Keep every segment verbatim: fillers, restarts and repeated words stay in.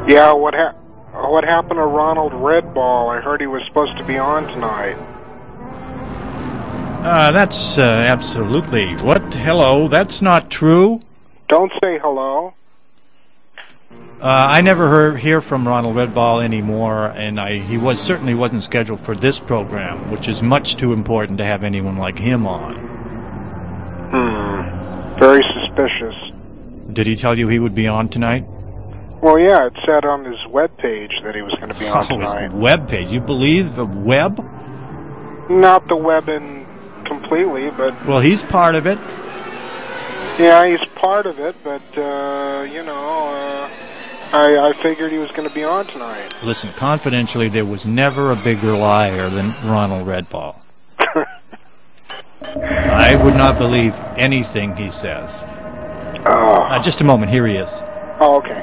Yeah, what ha what happened to Ronald Redball? I heard he was supposed to be on tonight. Uh, that's uh, absolutely... What? Hello? That's not true? Don't say hello. Uh, I never heard, hear from Ronald Redball anymore, and I, he was certainly wasn't scheduled for this program, which is much too important to have anyone like him on. Hmm. Very suspicious. Did he tell you he would be on tonight? Well, yeah, it said on his webpage that he was going to be on oh, tonight. His webpage? You believe the web? Not the web in completely, but... Well, he's part of it. Yeah, he's part of it, but, uh, you know... Uh, I, I figured he was going to be on tonight. Listen, confidentially, there was never a bigger liar than Ronald Redball. I would not believe anything he says. Oh. Uh, just a moment, here he is. Oh, okay.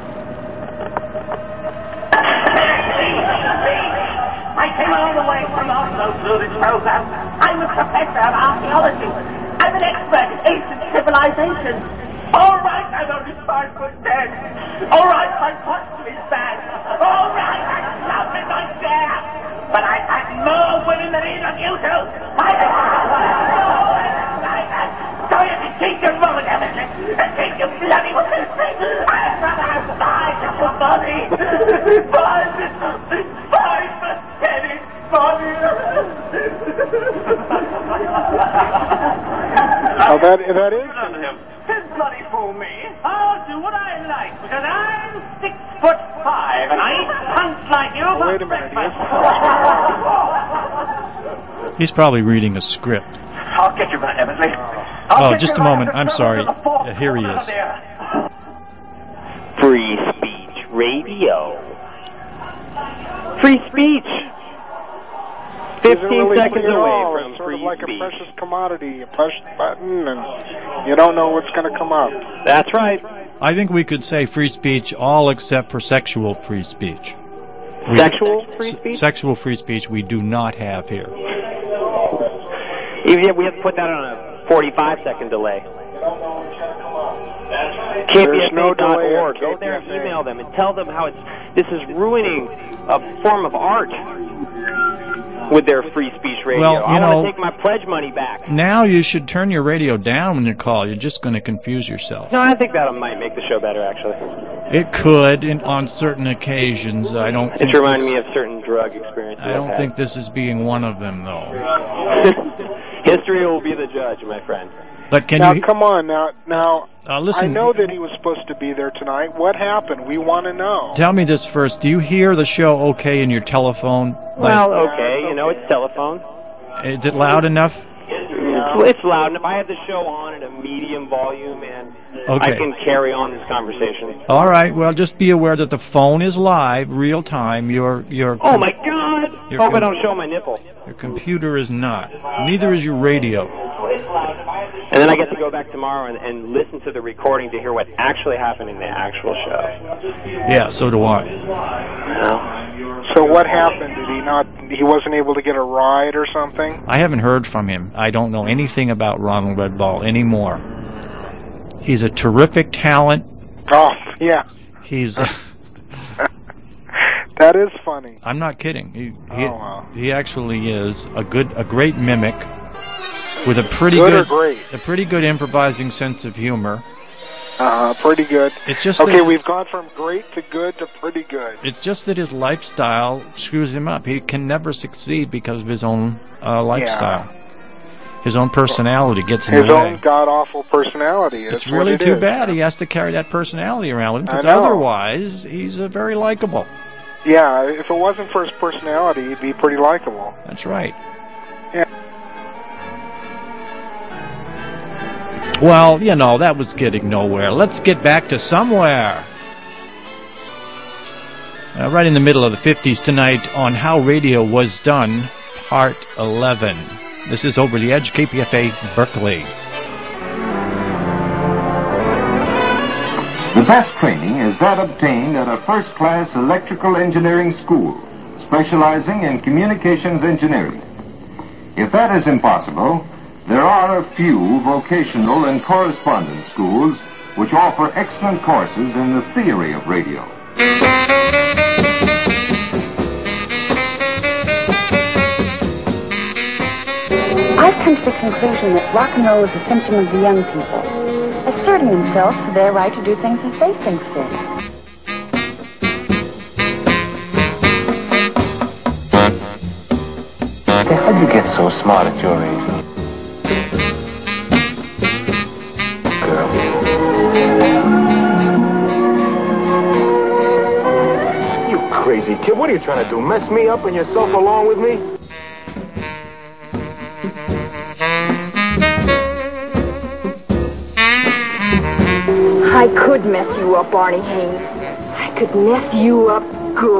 I came all the way from Oslo through this program. I'm a professor of archaeology. I'm an expert in ancient civilizations. All right, I'm only five foot ten. All right, my costume is bad. All right, I'm loud as I dare. But I've had more women than either of you two. I So you can keep your mullet, Emerson, and keep your bloody women. I'd rather have five little bodies. Five little, five pathetic bodies. Oh, that, that is... Don't bloody fool me. I'll do what I like, because I'm six foot five, and I eat punch like you for Wait a minute, breakfast. He's probably reading a script. I'll get you, Matt Eversley. Oh, just a moment. I'm sorry. Uh, here he is. Free Speech Radio. Free speech. Fifteen really seconds away all. from It's sort free of like speech. a precious commodity. You push the button and you don't know what's going to come up. That's right. I think we could say free speech all except for sexual free speech. We, Sexual free speech? Sexual free speech we do not have here. Even if we have to put that on a forty-five second delay. K P F A dot org. Go there and email them and tell them how it's this is ruining a form of art with their free speech radio. Well, you I know, want to take my pledge money back. Now you should turn your radio down when you call. You're just going to confuse yourself. No, I think that might make the show better, actually. It could, in, on certain occasions. I don't. Think It's reminding this, me of certain drug experiences. I don't I've think this is being one of them, though. History will be the judge, my friend. But can now, you? come on, now, now. Uh, listen. I know that he was supposed to be there tonight. What happened? We want to know. Tell me this first. Do you hear the show okay in your telephone? Well, Like, okay, you know, it's telephone. is it loud enough? It's, it's loud enough. I have the show on at a medium volume, and Okay. I can carry on this conversation. All right. Well, just be aware that the phone is live, real time. Your your. Oh my God! Your Hope I com- don't show my nipple. Your computer is not. Neither is your radio. And then I get to go back tomorrow and, and listen to the recording to hear what actually happened in the actual show. Yeah, so do I. So what happened? Did he not? He wasn't able to get a ride or something? I haven't heard from him. I don't know anything about Ronald Redball anymore. He's a terrific talent. Oh, yeah. He's. Uh, that is funny. I'm not kidding. He he, Oh, wow. he actually is a good, a great mimic with a pretty Good good, or great? a pretty good improvising sense of humor. Uh, pretty good. It's just okay, that we've gone from great to good to pretty good. It's just that his lifestyle screws him up. He can never succeed because of his own uh, lifestyle. Yeah. His own personality gets in his the way. His own god-awful personality. It's That's really what it too is. bad he has to carry that personality around with him, because I know. otherwise he's uh, very likable. Yeah, if it wasn't for his personality, he'd be pretty likable. That's right. Yeah. Well, you know, that was getting nowhere. Let's get back to somewhere. Uh, right in the middle of the fifties tonight on How Radio Was Done, Part eleven. This is Over the Edge, K P F A Berkeley. The best training is that obtained at a first-class electrical engineering school, specializing in communications engineering. If that is impossible, there are a few vocational and correspondence schools which offer excellent courses in the theory of radio. I've come to the conclusion that rock and roll is a symptom of the young people, asserting themselves for their right to do things as they think fit. How'd you get so smart at your age? Girl. You crazy kid, what are you trying to do? Mess me up and yourself along with me? I could mess you up, Barney Haynes. I could mess you up